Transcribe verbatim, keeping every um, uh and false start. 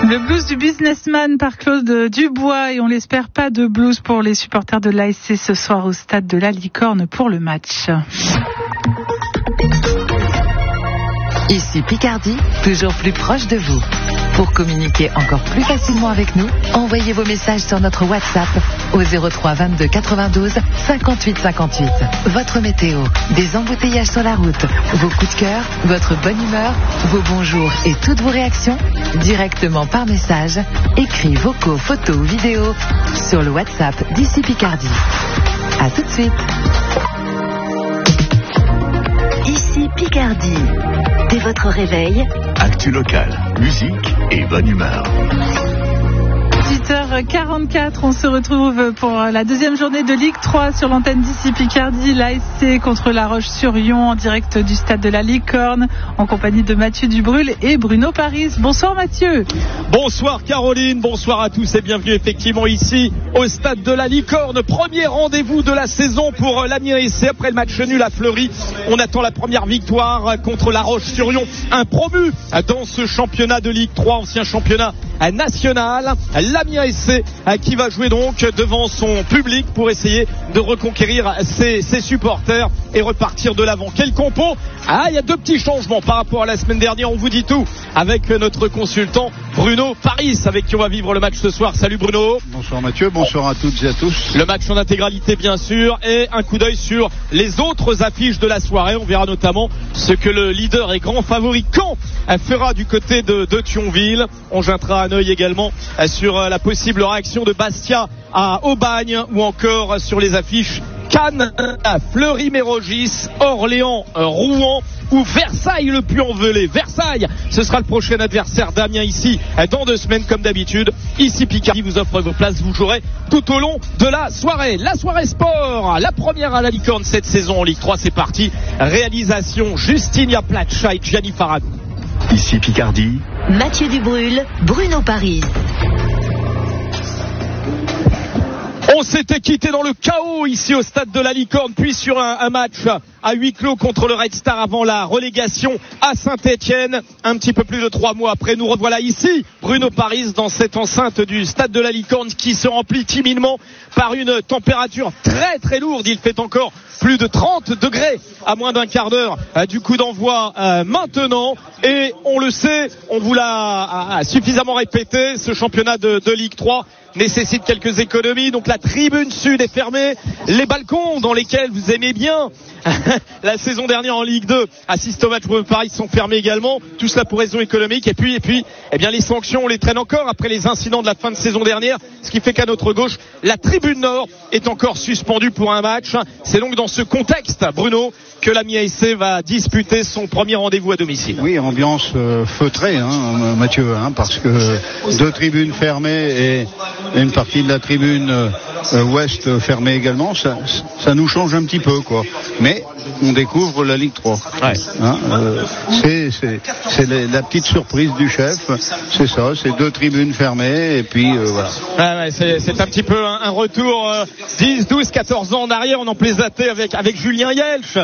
Le blues du businessman par Claude Dubois, et on l'espère pas de blues pour les supporters de l'A S C ce soir au stade de la Licorne pour le match. Ici Picardie, toujours plus proche de vous. Pour communiquer encore plus facilement avec nous, envoyez vos messages sur notre WhatsApp au zéro trois vingt-deux quatre-vingt-douze cinquante-huit cinquante-huit. Votre météo, des embouteillages sur la route, vos coups de cœur, votre bonne humeur, vos bonjours et toutes vos réactions directement par message, écrits, vocaux, photos ou vidéos sur le WhatsApp d'Ici Picardie. À tout de suite. Ici Picardie. Dès votre réveil, actu local, musique et bonne humeur. dix-huit heures quarante-quatre, on se retrouve pour la deuxième journée de Ligue trois sur l'antenne d'Ici Picardie. L'A S C contre La Roche-sur-Yon en direct du stade de la Licorne en compagnie de Mathieu Dubrul et Bruno Paris. Bonsoir Mathieu. Bonsoir Caroline, bonsoir à tous et bienvenue effectivement ici au stade de la Licorne. Premier rendez-vous de la saison pour l'Amiens S C après le match nul à Fleury. On attend la première victoire contre La Roche-sur-Yon, un promu dans ce championnat de Ligue trois, ancien championnat national. L'Amiens S C qui va jouer donc devant son public pour essayer de reconquérir ses, ses supporters et repartir de l'avant. Quel compo? Ah, il y a deux petits changements par rapport à la semaine dernière, on vous dit tout avec notre consultant Bruno Paris avec qui on va vivre le match ce soir. Salut Bruno. Bonsoir Mathieu, bonsoir à toutes et à tous. Le match en intégralité bien sûr et un coup d'œil sur les autres affiches de la soirée. On verra notamment ce que le leader et grand favori Caen fera du côté de, de Thionville. On jettera un œil également sur la possible réaction de Bastia à Aubagne ou encore sur les affiches Cannes, Fleury-Mérogis, Orléans, Rouen ou Versailles le Puy-en-Velay. Versailles, ce sera le prochain adversaire d'Amiens ici dans deux semaines comme d'habitude. Ici Picardie vous offre vos places, vous jouerez tout au long de la soirée. La soirée sport, la première à la Licorne cette saison en Ligue trois, c'est parti. Réalisation Justinia Platcha et Gianni Faradou. Ici Picardie, Mathieu Dubrul, Bruno Paris. On s'était quitté dans le chaos ici au stade de la Licorne, puis sur un, un match à huis clos contre le Red Star avant la relégation à Saint-Etienne. Un petit peu plus de trois mois après, nous revoilà ici, Bruno Paris, dans cette enceinte du stade de la Licorne qui se remplit timidement par une température très très lourde. Il fait encore plus de trente degrés à moins d'un quart d'heure euh, du coup d'envoi euh, maintenant. Et on le sait, on vous l'a euh, suffisamment répété, ce championnat de, de Ligue trois nécessite quelques économies. Donc la tribune sud est fermée, les balcons dans lesquels vous aimez bien la saison dernière en Ligue deux, assiste au match de Paris, sont fermés également. Tout cela pour raison économique. Et puis, et puis, eh bien, les sanctions, on les traîne encore après les incidents de la fin de saison dernière. Ce qui fait qu'à notre gauche, la tribune nord est encore suspendue pour un match. C'est donc dans ce contexte, Bruno, que l'Amiens S C va disputer son premier rendez-vous à domicile. Oui, ambiance euh, feutrée, hein, Mathieu, hein, parce que deux tribunes fermées et une partie de la tribune euh, ouest fermée également, ça, ça nous change un petit peu, quoi. Mais on découvre la Ligue trois. Ouais. Hein, euh, c'est, c'est, c'est la, la petite surprise du chef. C'est ça, c'est deux tribunes fermées et puis euh, voilà. Ouais, ouais, c'est, c'est un petit peu un, un retour euh, dix, douze, quatorze ans en arrière. On en plaisantait avec, avec Julien Yelch